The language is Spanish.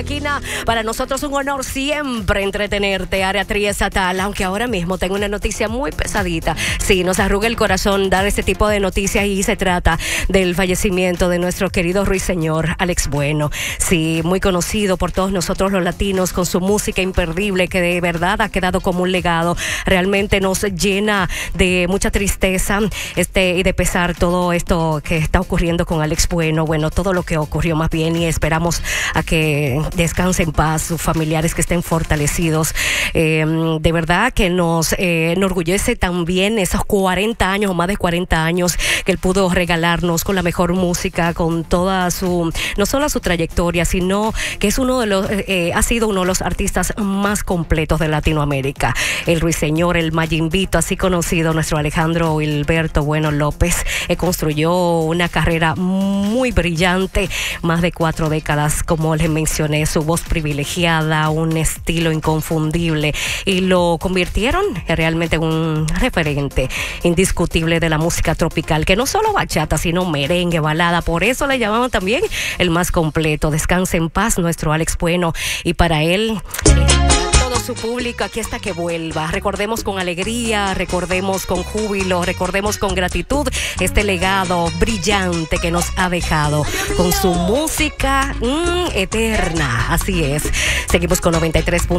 Para nosotros un honor siempre entretenerte, Área Triestatal, aunque ahora mismo tengo una noticia muy pesadita. Sí, nos arruga el corazón dar este tipo de noticias y se trata del fallecimiento de nuestro querido ruiseñor Alex Bueno. Sí, muy conocido por todos nosotros los latinos con su música imperdible que de verdad ha quedado como un legado. Realmente nos llena de mucha tristeza y de pesar todo esto que está ocurriendo con Alex Bueno. Bueno, todo lo que ocurrió más bien, y esperamos a que descanse en paz, sus familiares que estén fortalecidos. De verdad que nos enorgullece también esos 40 años o más de 40 años que él pudo regalarnos con la mejor música, con toda su, no solo su trayectoria, sino que es ha sido uno de los artistas más completos de Latinoamérica. El ruiseñor, el Mayimbito, así conocido, nuestro Alejandro Hilberto Bueno López, construyó una carrera muy brillante, más de 4 décadas, como les mencioné, su voz privilegiada, un estilo inconfundible, y lo convirtieron realmente en un referente indiscutible de la música tropical, que no solo bachata, sino merengue, balada. Por eso le llamamos también el más completo. Descanse en paz nuestro Alex Bueno, y para él todo su público aquí hasta que vuelva. Recordemos con alegría, recordemos con júbilo, recordemos con gratitud este legado brillante que nos ha dejado con su música eterna. Así es. Seguimos con 93.